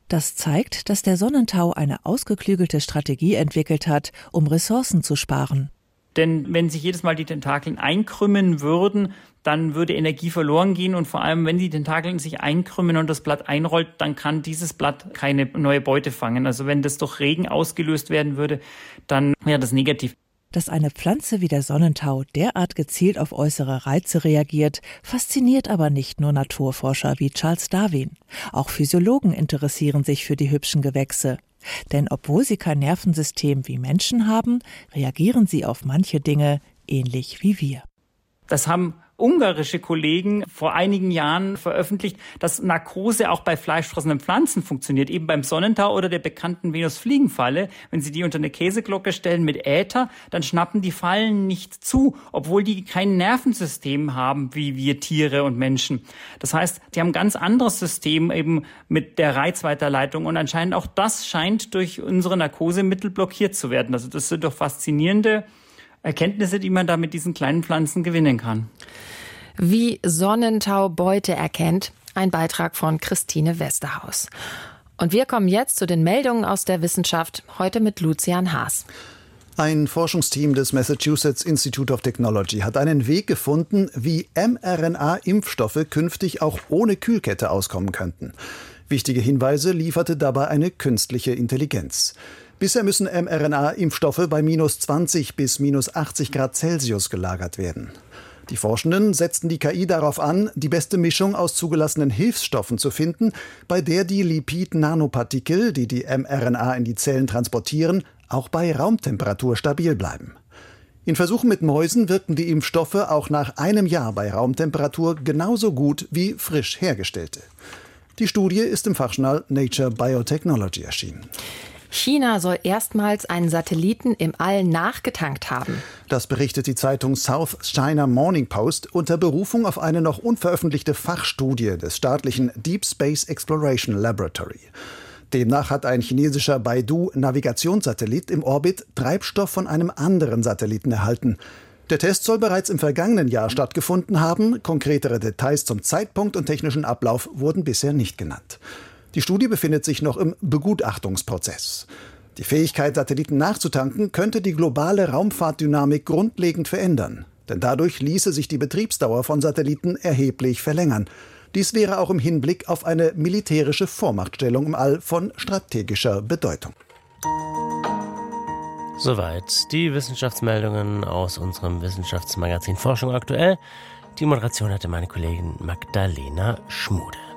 Das zeigt, dass der Sonnentau eine ausgeklügelte Strategie entwickelt hat, um Ressourcen zu sparen. Denn wenn sich jedes Mal die Tentakeln einkrümmen würden, dann würde Energie verloren gehen. Und vor allem, wenn die Tentakeln sich einkrümmen und das Blatt einrollt, dann kann dieses Blatt keine neue Beute fangen. Also wenn das durch Regen ausgelöst werden würde, dann wäre das negativ. Dass eine Pflanze wie der Sonnentau derart gezielt auf äußere Reize reagiert, fasziniert aber nicht nur Naturforscher wie Charles Darwin. Auch Physiologen interessieren sich für die hübschen Gewächse. Denn obwohl sie kein Nervensystem wie Menschen haben, reagieren sie auf manche Dinge ähnlich wie wir. Das haben ungarische Kollegen vor einigen Jahren veröffentlicht, dass Narkose auch bei fleischfressenden Pflanzen funktioniert, eben beim Sonnentau oder der bekannten Venusfliegenfalle. Wenn Sie die unter eine Käseglocke stellen mit Äther, dann schnappen die Fallen nicht zu, obwohl die kein Nervensystem haben wie wir Tiere und Menschen. Das heißt, die haben ein ganz anderes System eben mit der Reizweiterleitung und anscheinend auch das scheint durch unsere Narkosemittel blockiert zu werden. Also das sind doch faszinierende Erkenntnisse, die man da mit diesen kleinen Pflanzen gewinnen kann. Wie Sonnentau Beute erkennt, ein Beitrag von Christine Westerhaus. Und wir kommen jetzt zu den Meldungen aus der Wissenschaft, heute mit Lucian Haas. Ein Forschungsteam des Massachusetts Institute of Technology hat einen Weg gefunden, wie mRNA-Impfstoffe künftig auch ohne Kühlkette auskommen könnten. Wichtige Hinweise lieferte dabei eine künstliche Intelligenz. Bisher müssen mRNA-Impfstoffe bei minus 20 bis minus 80 Grad Celsius gelagert werden. Die Forschenden setzten die KI darauf an, die beste Mischung aus zugelassenen Hilfsstoffen zu finden, bei der die Lipid-Nanopartikel, die die mRNA in die Zellen transportieren, auch bei Raumtemperatur stabil bleiben. In Versuchen mit Mäusen wirkten die Impfstoffe auch nach einem Jahr bei Raumtemperatur genauso gut wie frisch hergestellte. Die Studie ist im Fachjournal Nature Biotechnology erschienen. China soll erstmals einen Satelliten im All nachgetankt haben. Das berichtet die Zeitung South China Morning Post unter Berufung auf eine noch unveröffentlichte Fachstudie des staatlichen Deep Space Exploration Laboratory. Demnach hat ein chinesischer Baidu-Navigationssatellit im Orbit Treibstoff von einem anderen Satelliten erhalten. Der Test soll bereits im vergangenen Jahr stattgefunden haben. Konkretere Details zum Zeitpunkt und technischen Ablauf wurden bisher nicht genannt. Die Studie befindet sich noch im Begutachtungsprozess. Die Fähigkeit, Satelliten nachzutanken, könnte die globale Raumfahrtdynamik grundlegend verändern. Denn dadurch ließe sich die Betriebsdauer von Satelliten erheblich verlängern. Dies wäre auch im Hinblick auf eine militärische Vormachtstellung im All von strategischer Bedeutung. Soweit die Wissenschaftsmeldungen aus unserem Wissenschaftsmagazin Forschung aktuell. Die Moderation hatte meine Kollegin Magdalena Schmude.